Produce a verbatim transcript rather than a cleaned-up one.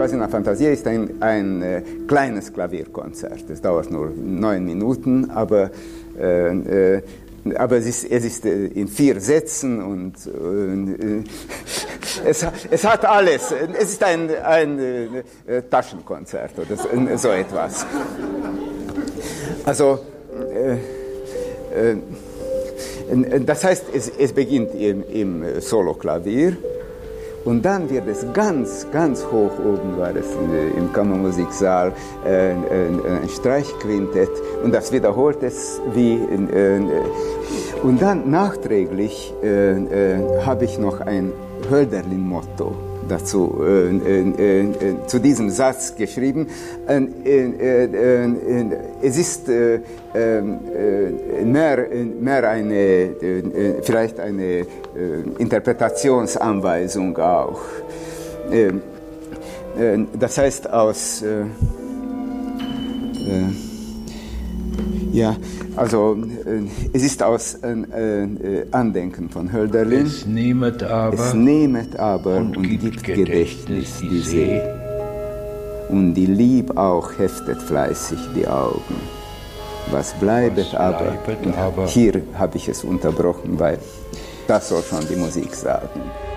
quasi una Fantasia ist ein, ein äh, kleines Klavierkonzert. Es dauert nur neun Minuten, aber, äh, äh, aber es ist, es ist äh, in vier Sätzen und äh, es, es hat alles. Es ist ein, ein äh, Taschenkonzert oder so, so etwas. Also, äh, äh, das heißt, es, es beginnt im, im Solo-Klavier und dann wird es ganz, ganz hoch oben, war es im Kammermusiksaal, äh, ein Streichquintett und das wiederholt es wie, äh, und dann nachträglich äh, äh, habe ich noch ein Hölderlin-Motto dazu, äh, äh, äh, zu diesem Satz geschrieben. Äh, äh, äh, es ist äh, äh, mehr, mehr eine, äh, vielleicht eine äh, Interpretationsanweisung auch. Äh, äh, das heißt aus, äh, äh, ja, also äh, es ist aus äh, äh, Andenken von Hölderlin. Es nehmet aber, es nehmet aber und, und gibt, gibt Gedächtnis Gedächtnis die See. Und die Lieb auch heftet fleißig die Augen. Was bleibet Was aber, bleibet und aber? Hier habe ich es unterbrochen, weil das soll schon die Musik sagen.